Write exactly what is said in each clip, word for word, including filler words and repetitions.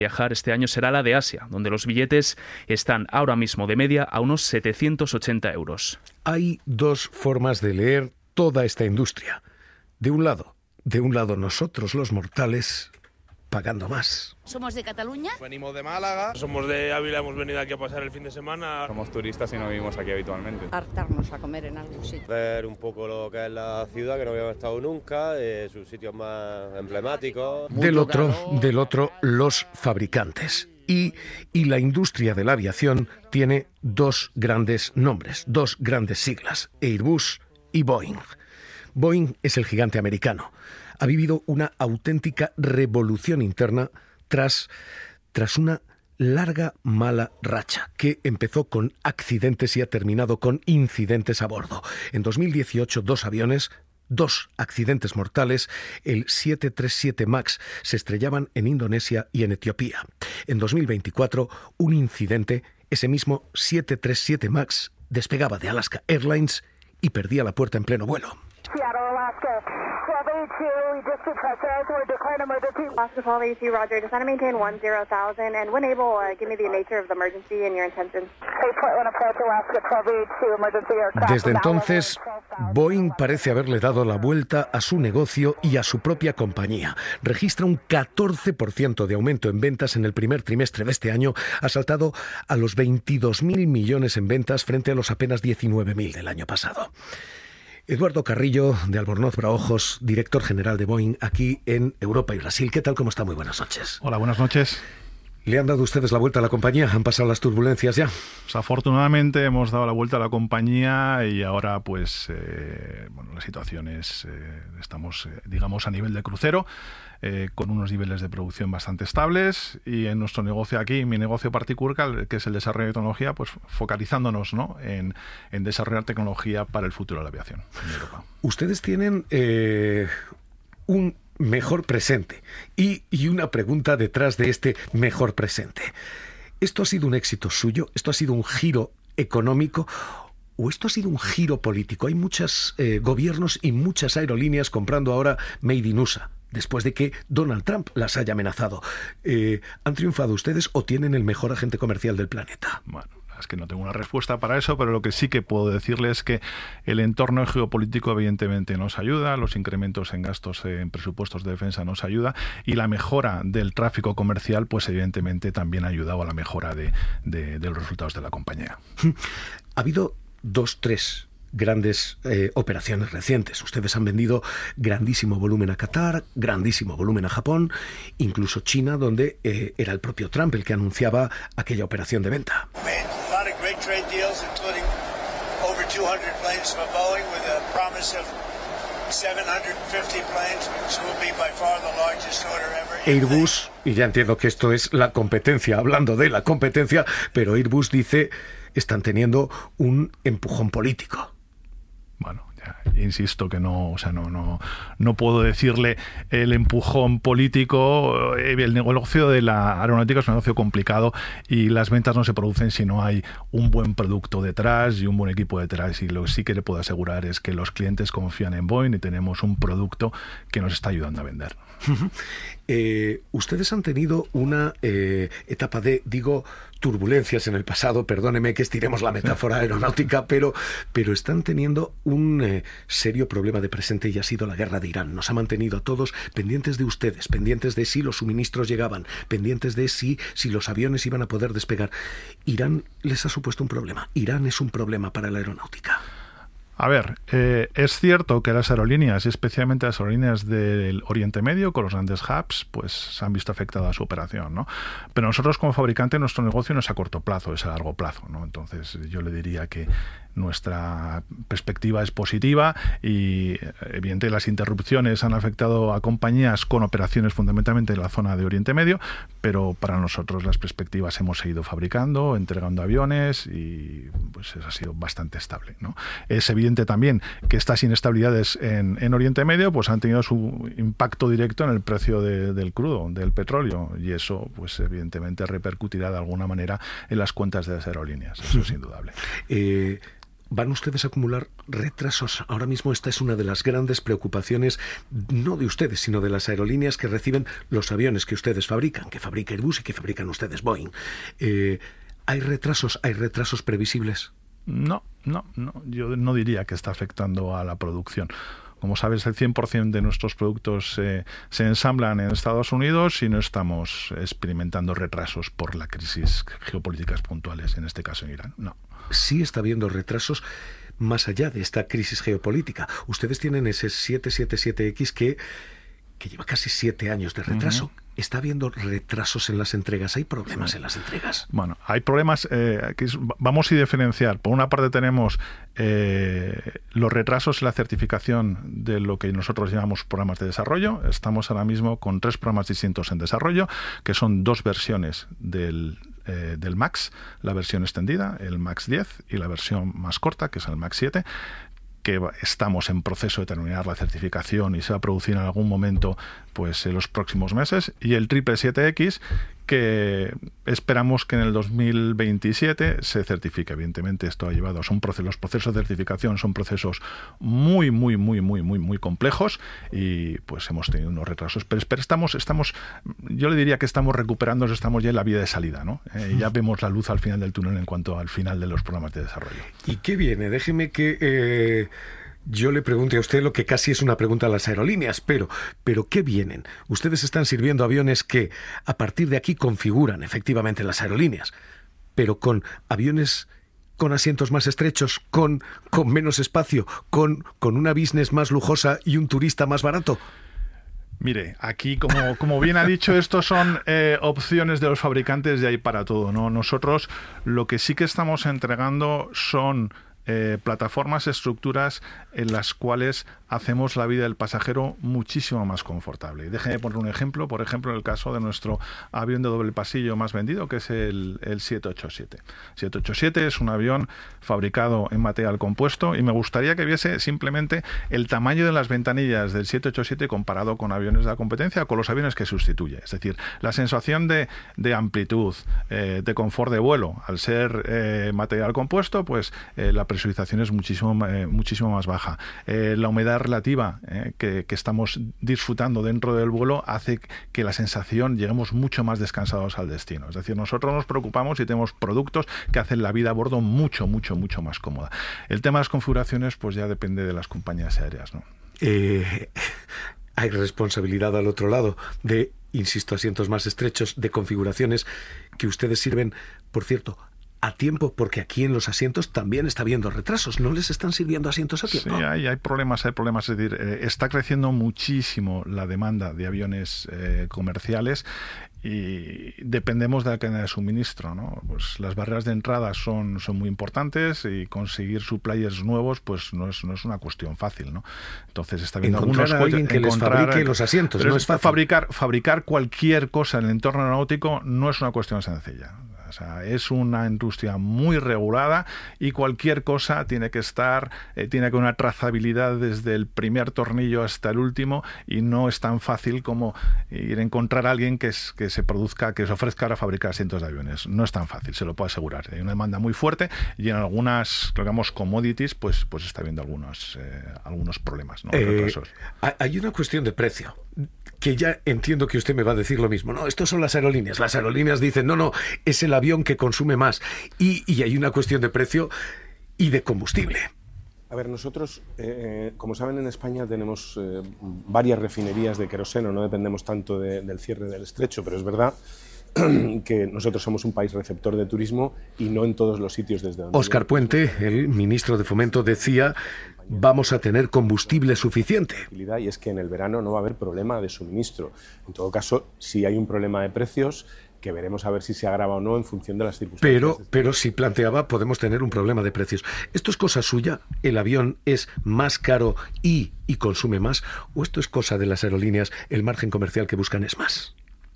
Viajar este año será la de Asia, donde los billetes están ahora mismo de media a unos setecientos ochenta euros. Hay dos formas de leer toda esta industria. De un lado, de un lado nosotros los mortales pagando más. Somos de Cataluña. Venimos de Málaga. Somos de Ávila, hemos venido aquí a pasar el fin de semana. Somos turistas y no vivimos aquí habitualmente. Hartarnos a comer en algún sitio. Ver un poco lo que es la ciudad, que no habíamos estado nunca, eh, sus sitios más emblemáticos. Del otro, del otro, los fabricantes. Y, y la industria de la aviación tiene dos grandes nombres, dos grandes siglas, Airbus y Boeing. Boeing es el gigante americano. Ha vivido una auténtica revolución interna tras, tras una larga mala racha que empezó con accidentes y ha terminado con incidentes a bordo. En dos mil dieciocho, dos aviones, dos accidentes mortales, el siete treinta y siete MAX se estrellaban en Indonesia y en Etiopía. En dos mil veinticuatro, un incidente, ese mismo siete treinta y siete MAX despegaba de Alaska Airlines y perdía la puerta en pleno vuelo. Seattle, Alaska, twelve eighty-two, district pressure, we're declaring emergency. Alaska twelve eighty-two, roger, descend and maintain one zero thousand, and when able, uh, give me the nature of the emergency and your intention. eight point one approach, Alaska twelve eighty-two, emergency aircraft. Desde entonces, Boeing parece haberle dado la vuelta a su negocio y a su propia compañía. Registra un catorce por ciento de aumento en ventas en el primer trimestre de este año, ha saltado a los veintidós mil millones en ventas frente a los apenas diecinueve mil del año pasado. Eduardo Carrillo, de Albornoz Braojos, director general de Boeing aquí en Europa y Brasil. ¿Qué tal? ¿Cómo está? Muy buenas noches. Hola, buenas noches. ¿Le han dado ustedes la vuelta a la compañía? ¿Han pasado las turbulencias ya? Pues afortunadamente hemos dado la vuelta a la compañía y ahora pues eh, bueno, la situación es, eh, estamos eh, digamos a nivel de crucero, eh, con unos niveles de producción bastante estables y en nuestro negocio aquí, mi negocio particular, que es el desarrollo de tecnología, pues focalizándonos, ¿no? en, en desarrollar tecnología para el futuro de la aviación en Europa. Ustedes tienen eh, un mejor presente y, y una pregunta detrás de este mejor presente. ¿Esto ha sido un éxito suyo? ¿Esto ha sido un giro económico? ¿O esto ha sido un giro político? Hay muchos eh, gobiernos y muchas aerolíneas comprando ahora Made in U S A, después de que Donald Trump las haya amenazado. Eh, ¿Han triunfado ustedes o tienen el mejor agente comercial del planeta? Bueno, es que no tengo una respuesta para eso, pero lo que sí que puedo decirles es que el entorno geopolítico evidentemente nos ayuda, los incrementos en gastos en presupuestos de defensa nos ayuda y la mejora del tráfico comercial pues evidentemente también ha ayudado a la mejora de, de, de los resultados de la compañía. Ha habido dos, tres grandes eh, operaciones recientes. Ustedes han vendido grandísimo volumen a Qatar, grandísimo volumen a Japón, incluso China, donde eh, era el propio Trump el que anunciaba aquella operación de venta. Airbus, y ya entiendo que esto es la competencia, hablando de la competencia, pero Airbus dice están teniendo un empujón político. Bueno, ya insisto que no, o sea, no, no, no puedo decirle el empujón político. El negocio de la aeronáutica es un negocio complicado y las ventas no se producen si no hay un buen producto detrás y un buen equipo detrás. Y lo que sí que le puedo asegurar es que los clientes confían en Boeing y tenemos un producto que nos está ayudando a vender. eh, ustedes han tenido una eh, etapa de, digo, turbulencias en el pasado, perdóneme que estiremos la metáfora aeronáutica, pero, pero están teniendo un eh, serio problema de presente y ha sido la guerra de Irán. Nos ha mantenido a todos pendientes de ustedes, pendientes de si los suministros llegaban, pendientes de si, si los aviones iban a poder despegar. Irán les ha supuesto un problema. Irán es un problema para la aeronáutica. A ver, eh, es cierto que las aerolíneas, especialmente las aerolíneas del Oriente Medio, con los grandes hubs, pues se han visto afectadas a su operación, ¿no? Pero nosotros como fabricante, nuestro negocio no es a corto plazo, es a largo plazo, ¿no? Entonces yo le diría que nuestra perspectiva es positiva y evidentemente las interrupciones han afectado a compañías con operaciones fundamentalmente en la zona de Oriente Medio, pero para nosotros las perspectivas hemos seguido fabricando, entregando aviones y pues eso ha sido bastante estable, ¿no? Es evidente también que estas inestabilidades en, en Oriente Medio pues han tenido su impacto directo en el precio de, del crudo, del petróleo, y eso pues evidentemente repercutirá de alguna manera en las cuentas de las aerolíneas, eso es indudable. Eh... ¿van ustedes a acumular retrasos? Ahora mismo esta es una de las grandes preocupaciones, no de ustedes, sino de las aerolíneas que reciben los aviones que ustedes fabrican, que fabrica Airbus y que fabrican ustedes Boeing. Eh, ¿Hay retrasos? ¿Hay retrasos previsibles? No, no, no. Yo no diría que está afectando a la producción. Como sabes, el cien por ciento de nuestros productos eh, se ensamblan en Estados Unidos y no estamos experimentando retrasos por las crisis geopolíticas puntuales, en este caso en Irán. No. Sí está habiendo retrasos más allá de esta crisis geopolítica. Ustedes tienen ese siete setenta y siete equis que, que lleva casi siete años de retraso. Uh-huh. ¿Está habiendo retrasos en las entregas? ¿Hay problemas sí. en las entregas? Bueno, hay problemas. Eh, que vamos a diferenciar. Por una parte tenemos eh, los retrasos en la certificación de lo que nosotros llamamos programas de desarrollo. Estamos ahora mismo con tres programas distintos en desarrollo, que son dos versiones del Eh, del MAX, la versión extendida, el MAX diez, y la versión más corta, que es el MAX siete, que estamos en proceso de terminar la certificación y se va a producir en algún momento pues en los próximos meses, y el siete siete siete equis, que esperamos que en el dos mil veintisiete se certifique. Evidentemente esto ha llevado, son procesos, los procesos de certificación son procesos muy, muy, muy, muy, muy, muy complejos, y pues hemos tenido unos retrasos, pero, pero estamos, estamos, yo le diría que estamos recuperándonos, estamos ya en la vía de salida, ¿no? Eh, ya vemos la luz al final del túnel en cuanto al final de los programas de desarrollo. ¿Y qué viene? Déjeme que eh, yo le pregunte a usted lo que casi es una pregunta a las aerolíneas, pero, pero ¿qué vienen? Ustedes están sirviendo aviones que a partir de aquí configuran efectivamente las aerolíneas, pero con aviones con asientos más estrechos, con, con menos espacio, con, con una business más lujosa y un turista más barato. Mire, aquí, como, como bien ha dicho, estos son eh, opciones de los fabricantes y hay para todo, ¿no? Nosotros lo que sí que estamos entregando son Eh, plataformas, estructuras en las cuales hacemos la vida del pasajero muchísimo más confortable. Déjeme poner un ejemplo, por ejemplo, en el caso de nuestro avión de doble pasillo más vendido, que es el, el siete ochenta y siete. siete ochenta y siete es un avión fabricado en material compuesto, y me gustaría que viese simplemente el tamaño de las ventanillas del siete ochenta y siete comparado con aviones de la competencia o con los aviones que sustituye. Es decir, la sensación de, de amplitud, eh, de confort de vuelo, al ser eh, material compuesto, pues eh, la presurización es muchísimo, eh, muchísimo más baja. Eh, la humedad relativa eh, que, que estamos disfrutando dentro del vuelo hace que la sensación lleguemos mucho más descansados al destino. Es decir, nosotros nos preocupamos y tenemos productos que hacen la vida a bordo mucho, mucho, mucho más cómoda. El tema de las configuraciones pues ya depende de las compañías aéreas, ¿no? Eh, hay responsabilidad al otro lado de, insisto, asientos más estrechos, de configuraciones que ustedes sirven, por cierto, a tiempo, porque aquí en los asientos también está habiendo retrasos. ¿No les están sirviendo asientos a tiempo? Sí, hay, hay problemas, hay problemas. Es decir, eh, está creciendo muchísimo la demanda de aviones eh, comerciales, y dependemos de la cadena de suministro, ¿no? Pues las barreras de entrada son, son muy importantes, y conseguir suppliers nuevos pues no es, no es una cuestión fácil, ¿no? Entonces está habiendo encontrar algunos a alguien que les fabrique los asientos, no es fácil. Fabricar, fabricar cualquier cosa en el entorno aeronáutico no es una cuestión sencilla. O sea, es una industria muy regulada, y cualquier cosa tiene que estar, eh, tiene que una trazabilidad desde el primer tornillo hasta el último, y no es tan fácil como ir a encontrar a alguien que, es, que se produzca, que se ofrezca ahora fabricar asientos de aviones. No es tan fácil, se lo puedo asegurar. Hay una demanda muy fuerte, y en algunas, digamos, commodities, pues, pues está habiendo algunos, eh, algunos problemas, ¿no? Eh, hay una cuestión de precio, que ya entiendo que usted me va a decir lo mismo. No, estos son las aerolíneas. Las aerolíneas dicen, no, no, es el avión que consume más. Y, y hay una cuestión de precio y de combustible. A ver, nosotros, eh, como saben, en España tenemos eh, varias refinerías de queroseno, no dependemos tanto de, del cierre del estrecho, pero es verdad que nosotros somos un país receptor de turismo, y no en todos los sitios desde donde... Óscar Puente, el ministro de Fomento, decía: vamos a tener combustible suficiente. Y es que en el verano no va a haber problema de suministro. En todo caso, si hay un problema de precios, que veremos a ver si se agrava o no en función de las circunstancias. Pero, pero si planteaba, podemos tener un problema de precios. ¿Esto es cosa suya? ¿El avión es más caro y, y consume más? ¿O esto es cosa de las aerolíneas? ¿El margen comercial que buscan es más?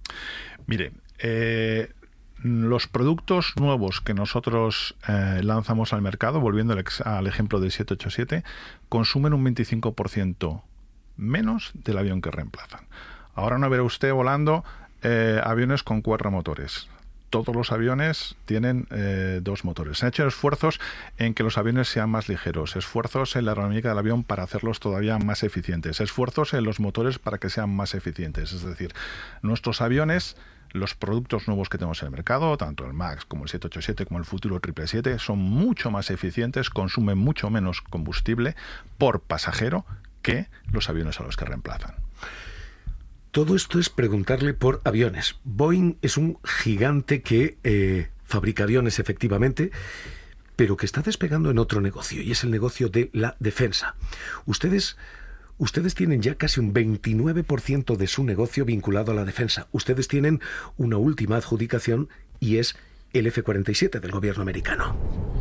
Mire, eh, los productos nuevos que nosotros eh, lanzamos al mercado, volviendo al, ex, al ejemplo del siete ochenta y siete, consumen un veinticinco por ciento menos del avión que reemplazan. Ahora no verá usted volando eh, aviones con cuatro motores. todos los aviones tienen eh, dos motores. Se han hecho esfuerzos en que los aviones sean más ligeros, esfuerzos en la aerodinámica del avión para hacerlos todavía más eficientes, esfuerzos en los motores para que sean más eficientes. Es decir, nuestros aviones, los productos nuevos que tenemos en el mercado, tanto el MAX como el siete ochenta y siete como el futuro siete siete siete, son mucho más eficientes, consumen mucho menos combustible por pasajero que los aviones a los que reemplazan. Todo esto es preguntarle por aviones. Boeing es un gigante que eh, fabrica aviones, efectivamente, pero que está despegando en otro negocio, y es el negocio de la defensa. Ustedes, ustedes tienen ya casi un veintinueve por ciento de su negocio vinculado a la defensa. Ustedes tienen una última adjudicación y es el F cuarenta y siete del gobierno americano.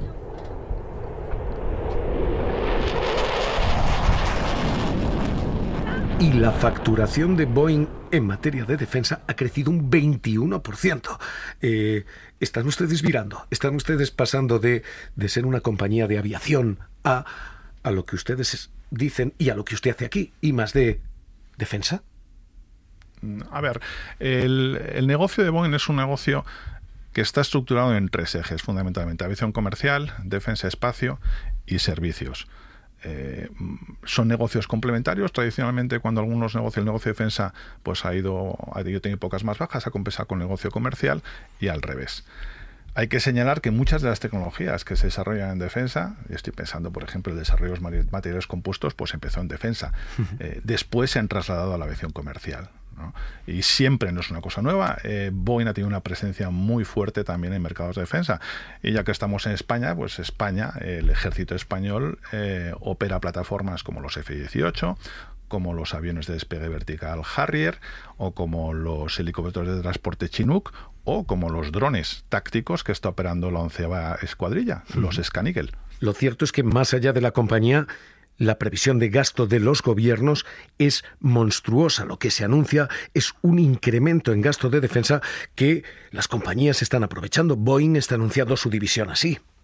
Y la facturación de Boeing en materia de defensa ha crecido un veintiuno por ciento. Eh, ¿Están ustedes virando? ¿Están ustedes pasando de, de ser una compañía de aviación a, a lo que ustedes dicen y a lo que usted hace aquí, y más de defensa? A ver, el, el negocio de Boeing es un negocio que está estructurado en tres ejes, fundamentalmente: aviación comercial, defensa, espacio y servicios. Eh, son negocios complementarios. Tradicionalmente, cuando algunos negocios, el negocio de defensa pues ha ido, ha ido tenido épocas más bajas, ha compensado con el negocio comercial, y al revés. Hay que señalar que muchas de las tecnologías que se desarrollan en defensa, y estoy pensando, por ejemplo, el desarrollo de los materiales compuestos, pues empezó en defensa. Eh, después se han trasladado a la aviación comercial, ¿no? Y siempre no es una cosa nueva. eh, Boeing ha tenido una presencia muy fuerte también en mercados de defensa, y ya que estamos en España, pues España, el ejército español eh, opera plataformas como los F dieciocho, como los aviones de despegue vertical Harrier, o como los helicópteros de transporte Chinook, o como los drones tácticos que está operando la onceava escuadrilla, uh-huh. los Scan Eagle. Lo cierto es que más allá de la compañía, la previsión de gasto de los gobiernos es monstruosa. Lo que se anuncia es un incremento en gasto de defensa que las compañías están aprovechando. Boeing está anunciando su división así.